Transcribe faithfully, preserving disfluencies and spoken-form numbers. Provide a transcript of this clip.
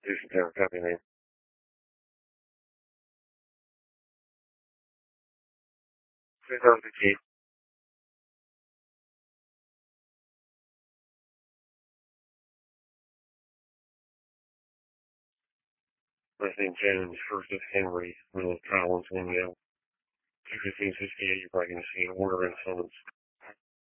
Jason Tower, copy name. Six thousand fifteen. Last name Jones, first of Henry, middle of Collins, Romeo. two fifteen sixty-eight, you're probably going to see an order in summons.